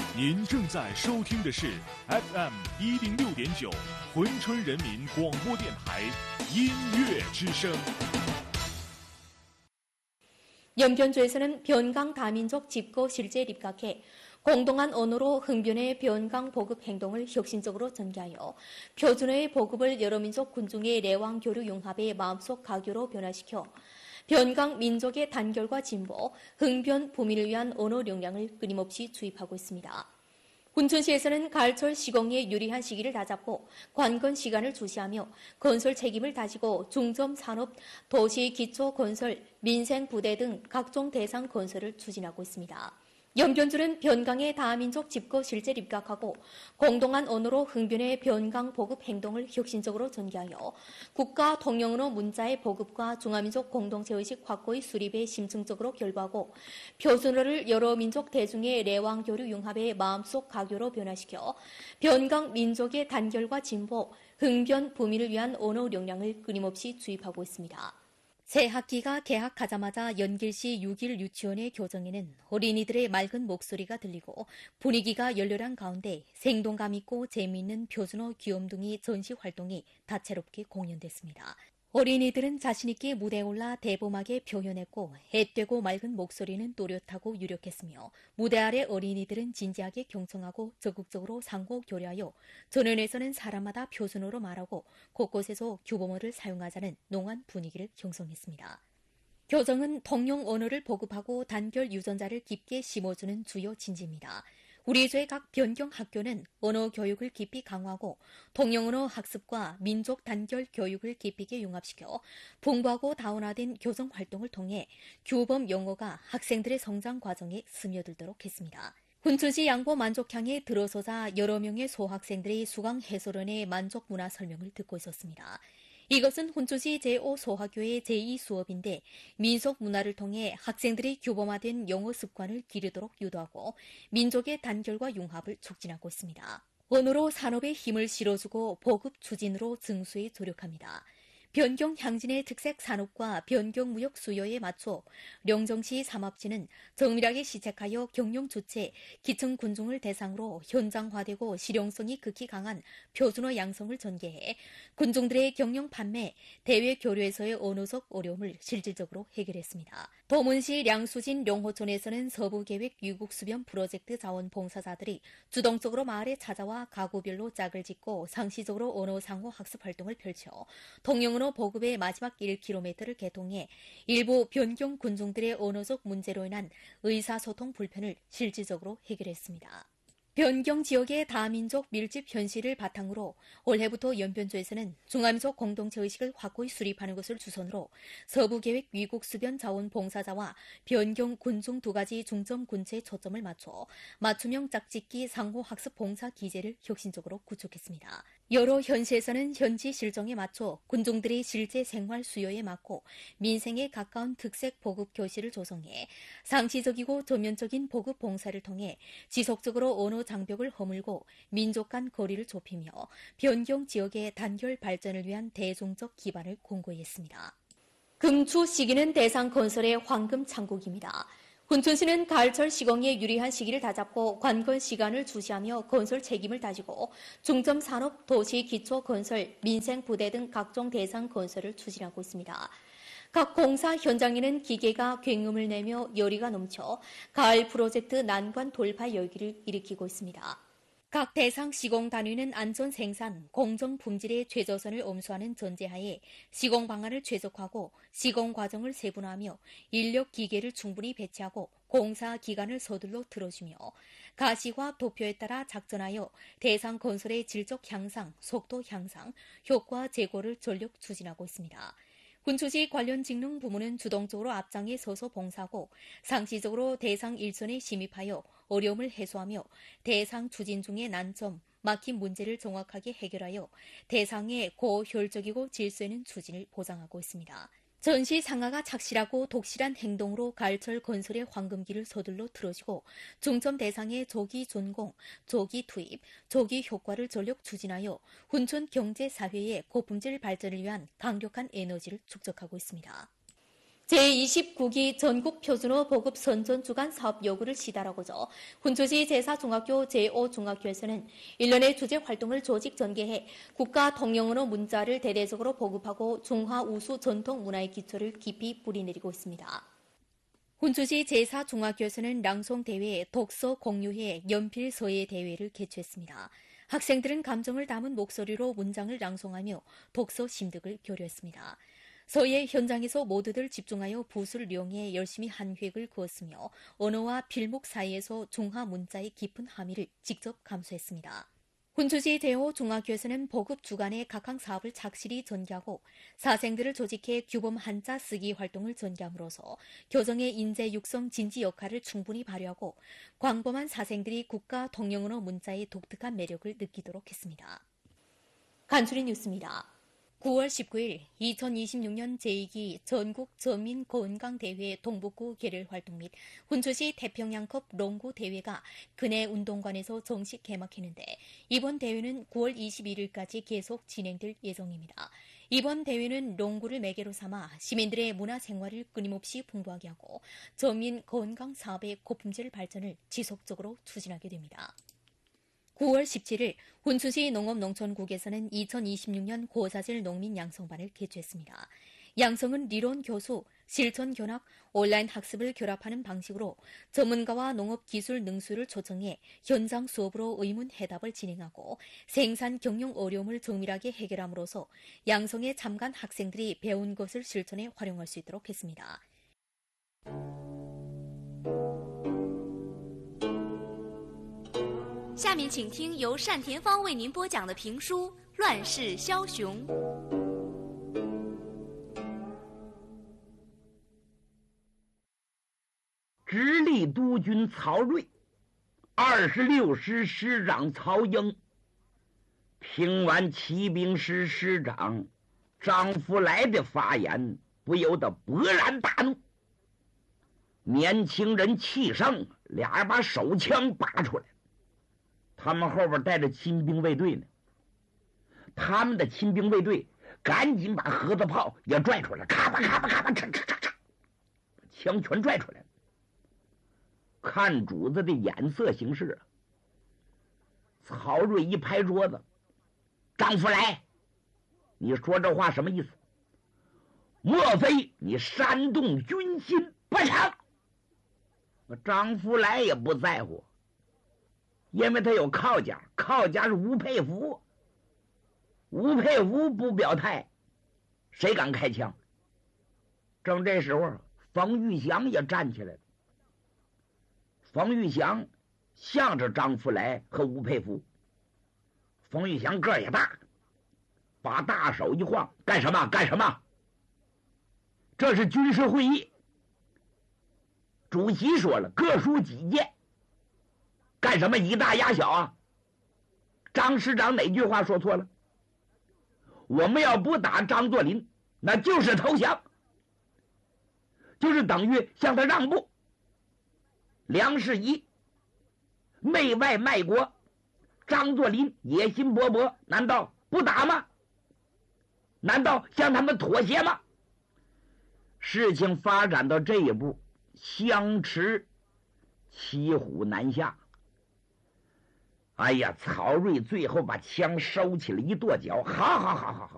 您正在收听的是 FM 106.9珲春人民广播电台音乐之声。 연변조에서는 변강 다민족 집고 실제 입각해 공동한 언어로 흥변의 변강 보급 행동을 혁신적으로 전개하여 표준어의 보급을 여러 민족 군중의 내왕 교류 융합의 마음속 가교로 변화시켜 변강 민족의 단결과 진보, 흥변 부민을 위한 언어 역량을 끊임없이 주입하고 있습니다. 훈천시에서는 가을철 시공에 유리한 시기를 다잡고 관건 시간을 주시하며 건설 책임을 다지고 중점 산업, 도시 기초 건설, 민생 부대 등 각종 대상 건설을 추진하고 있습니다. 연변주는 변강의 다민족 집고 실제 입각하고 공동한 언어로 흥변의 변강 보급 행동을 혁신적으로 전개하여 국가 통영언어 문자의 보급과 중화민족 공동체의식 확고의 수립에 심층적으로 결부하고 표준어를 여러 민족 대중의 내왕 교류 융합의 마음속 가교로 변화시켜 변강 민족의 단결과 진보, 흥변 부민을 위한 언어 역량을 끊임없이 주입하고 있습니다. 새 학기가 개학하자마자 연길시 6일 유치원의 교정에는 어린이들의 맑은 목소리가 들리고 분위기가 열렬한 가운데 생동감 있고 재미있는 표준어 귀염둥이 전시 활동이 다채롭게 공연됐습니다. 어린이들은 자신있게 무대에 올라 대범하게 표현했고 앳되고 맑은 목소리는 또렷하고 유력했으며 무대 아래 어린이들은 진지하게 경청하고 적극적으로 상호 교류하여 전원에서는 사람마다 표준어로 말하고 곳곳에서 규범어를 사용하자는 농한 분위기를 형성했습니다. 교정은 통용 언어를 보급하고 단결 유전자를 깊게 심어주는 주요 진지입니다. 우리 조의 각 변경 학교는 언어 교육을 깊이 강화하고 통영언어 학습과 민족 단결 교육을 깊이 있게 융합시켜 풍부하고 다원화된 교정 활동을 통해 규범 영어가 학생들의 성장 과정에 스며들도록 했습니다. 훈춘시 양보 만족향에 들어서자 여러 명의 소학생들이 수강 해설원의 만족 문화 설명을 듣고 있었습니다. 이것은 훈춘시 제5소학교의 제2수업인데 민속 문화를 통해 학생들이 규범화된 영어 습관을 기르도록 유도하고 민족의 단결과 융합을 촉진하고 있습니다. 언어로 산업에 힘을 실어주고 보급 추진으로 증수에 조력합니다. 변경 향진의 특색 산업과 변경 무역 수요에 맞춰 령정시 삼합지는 정밀하게 시책하여 경영 주체, 기층 군중을 대상으로 현장화되고 실용성이 극히 강한 표준어 양성을 전개해 군중들의 경영 판매, 대외 교류에서의 언어적 어려움을 실질적으로 해결했습니다. 도문시 량수진 룡호촌에서는 서부계획 위국수변 프로젝트 자원봉사자들이 주동적으로 마을에 찾아와 가구별로 짝을 짓고 상시적으로 언어 상호 학습 활동을 펼쳐 통영 언어 보급의 마지막 1km를 개통해 일부 변경 군중들의 언어적 문제로 인한 의사소통 불편을 실질적으로 해결했습니다. 변경 지역의 다민족 밀집 현실을 바탕으로 올해부터 연변조에서는 중화민족 공동체의식을 확고히 수립하는 것을 주선으로 서부계획 위국수변 자원봉사자와 변경 군중 두 가지 중점 군체에 초점을 맞춰 맞춤형 짝짓기 상호학습 봉사 기제를 혁신적으로 구축했습니다. 여러 현시에서는 현지 실정에 맞춰 군중들이 실제 생활 수요에 맞고 민생에 가까운 특색 보급 교실을 조성해 상시적이고 전면적인 보급 봉사를 통해 지속적으로 언어 장벽을 허물고 민족 간 거리를 좁히며 변경 지역의 단결 발전을 위한 대중적 기반을 공고히 했습니다. 금추 시기는 대상 건설의 황금 창국입니다. 훈춘시는 가을철 시공에 유리한 시기를 다잡고 관건 시간을 주시하며 건설 책임을 다지고 중점 산업, 도시 기초 건설, 민생 부대 등 각종 대상 건설을 추진하고 있습니다. 각 공사 현장에는 기계가 굉음을 내며 열의가 넘쳐 가을 프로젝트 난관 돌파 열기를 일으키고 있습니다. 각 대상 시공 단위는 안전 생산, 공정 품질의 최저선을 엄수하는 전제하에 시공 방안을 최적화하고 시공 과정을 세분화하며 인력 기계를 충분히 배치하고 공사 기간을 서둘러 틀어주며 가시화학 도표에 따라 작전하여 대상 건설의 질적 향상, 속도 향상, 효과 제고를 전력 추진하고 있습니다. 훈춘시 관련 직능 부문은 주동적으로 앞장에 서서 봉사하고 상시적으로 대상 일선에 심입하여 어려움을 해소하며 대상 추진 중의 난점, 막힌 문제를 정확하게 해결하여 대상의 고효율적이고 질서 있는 추진을 보장하고 있습니다. 전시 상하가 착실하고 독실한 행동으로 가을철 건설의 황금기를 서둘러 틀어지고 중점 대상의 조기 준공, 조기 투입, 조기 효과를 전력 추진하여 훈춘 경제사회의 고품질 발전을 위한 강력한 에너지를 축적하고 있습니다. 제29기 전국 표준어 보급 선전 주간 사업 요구를 시달하고자 훈주시 제4중학교 제5중학교에서는 1년의 주제 활동을 조직 전개해 국가 통영언어 문자를 대대적으로 보급하고 중화 우수 전통 문화의 기초를 깊이 뿌리내리고 있습니다. 훈주시 제4중학교에서는 낭송대회, 독서 공유회, 연필 서예 대회를 개최했습니다. 학생들은 감정을 담은 목소리로 문장을 낭송하며 독서 심득을 교류했습니다. 서예 현장에서 모두들 집중하여 붓을 이용해 열심히 한 획을 그었으며 언어와 필목 사이에서 중화 문자의 깊은 함의를 직접 감수했습니다. 훈주시 제5중학교에서는 보급 주간에 각항 사업을 착실히 전개하고 사생들을 조직해 규범 한자 쓰기 활동을 전개함으로써 교정의 인재 육성 진지 역할을 충분히 발휘하고 광범한 사생들이 국가 통영언어 문자의 독특한 매력을 느끼도록 했습니다. 간추린 뉴스입니다. 9월 19일 2026년 제2기 전국 전민 건강대회 동북구 계를 활동 및 훈주시 태평양컵 롱구 대회가 근해 운동관에서 정식 개막했는데 이번 대회는 9월 21일까지 계속 진행될 예정입니다. 이번 대회는 롱구를 매개로 삼아 시민들의 문화생활을 끊임없이 풍부하게 하고 전민 건강 사업의 고품질 발전을 지속적으로 추진하게 됩니다. 9월 17일 훈수시 농업농촌국에서는 2026년 고자질 농민 양성반을 개최했습니다. 양성은 리론 교수, 실천 견학, 온라인 학습을 결합하는 방식으로 전문가와 농업 기술 능수를 초청해 현장 수업으로 의문 해답을 진행하고 생산 경영 어려움을 정밀하게 해결함으로써 양성에 참가한 학생들이 배운 것을 실천에 활용할 수 있도록 했습니다. 下面请听由单田芳为您播讲的评书《乱世枭雄》。 直隶督军曹睿，26师师长曹英，听完骑兵师师长张福来的发言，不由得勃然大怒。年轻人气盛，俩人把手枪拔出来。他们后边带着亲兵卫队呢，他们的亲兵卫队赶紧把盒子炮也拽出来，咔吧咔吧咔吧，嚓嚓嚓嚓，枪全拽出来了。看主子的眼色行事啊，曹睿一拍桌子：“张福来，你说这话什么意思？莫非你煽动军心不成？”张福来也不在乎。因为他有靠家，靠家是吴佩孚，吴佩孚不表态，谁敢开枪？正这时候，冯玉祥也站起来了。冯玉祥向着张福来和吴佩孚。冯玉祥个儿也大，把大手一晃：“干什么？干什么？这是军事会议。主席说了，各抒己见。干什么以大压小啊？张师长哪句话说错了？我们要不打张作霖，那就是投降，就是等于向他让步。梁士仪内外卖国，张作霖野心勃勃，难道不打吗？难道向他们妥协吗？事情发展到这一步，相持骑虎难下。哎呀，曹睿最后把枪收起了，一跺脚，好，